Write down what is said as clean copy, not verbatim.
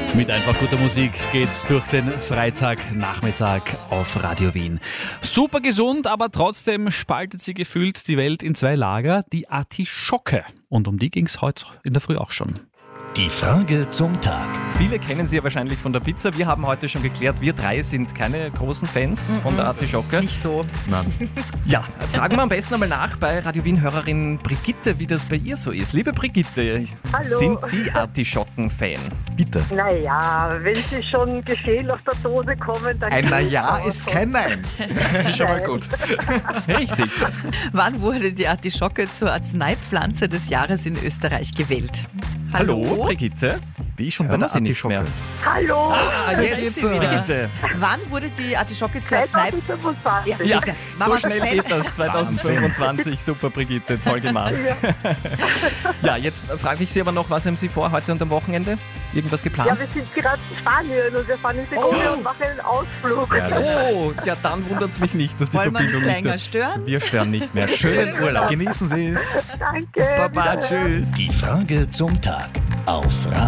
Mit einfach guter Musik geht's durch den Freitagnachmittag auf Radio Wien. Super gesund, aber trotzdem spaltet sie gefühlt die Welt in zwei Lager, die Artischocke. Und um die ging's heute in der Früh auch schon. Die Frage zum Tag. Viele kennen sie ja wahrscheinlich von der Pizza. Wir haben heute schon geklärt, wir drei sind keine großen Fans von der Artischocke. Nicht so. Nein. Ja, fragen wir am besten einmal nach bei Radio Wien-Hörerin Brigitte, wie das bei ihr so ist. Liebe Brigitte, Hallo. sind Sie Artischocken-Fan? Bitte. Naja, wenn sie schon geschält aus der Dose kommen, dann... Ein Ja ist kein Nein. Schon mal gut. Richtig. Wann wurde die Artischocke zur Arzneipflanze des Jahres in Österreich gewählt? Hallo, Brigitte. Wie ich schon bei Hören der Sie nicht mehr. Artischocke. Hallo! Jetzt, Brigitte. Wann wurde die Artischocke zur Arzneipflanze? 2025. Ja, Bitte, so machen wir schnell schnell. geht das. 2025. Super, Brigitte. Toll gemacht. Ja, jetzt frage ich Sie aber noch, was haben Sie vor heute und am Wochenende? Irgendwas Ja, geplant? wir sind gerade in Spanien und wir fahren in Segovia und machen einen Ausflug. Oh, ja, dann wundert es mich nicht, dass die Wollen wir Verbindung nicht nicht länger stören? Wir stören nicht mehr. Schönen Urlaub. Genießen Sie es. Danke. Baba, Wiederhören. tschüss. Die Frage zum Tag auf Radio